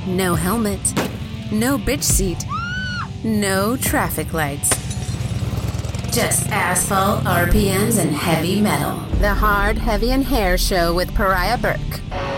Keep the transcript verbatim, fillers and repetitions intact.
No helmet. No bitch seat. No traffic lights. Just asphalt, R P Ms, and heavy metal. The Hard, Heavy, and Hair Show with Pariah Burke.